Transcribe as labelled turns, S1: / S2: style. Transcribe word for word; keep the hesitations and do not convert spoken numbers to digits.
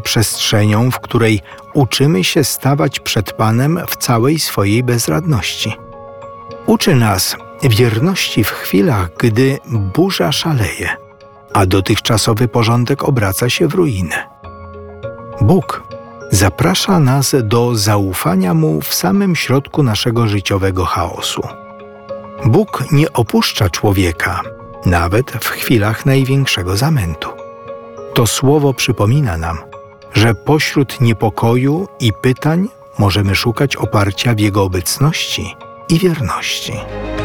S1: przestrzenią, w której uczymy się stawać przed Panem w całej swojej bezradności. Uczy nas wierności w chwilach, gdy burza szaleje, a dotychczasowy porządek obraca się w ruinę. Bóg zaprasza nas do zaufania Mu w samym środku naszego życiowego chaosu. Bóg nie opuszcza człowieka, nawet w chwilach największego zamętu. To słowo przypomina nam, że pośród niepokoju i pytań możemy szukać oparcia w Jego obecności i wierności.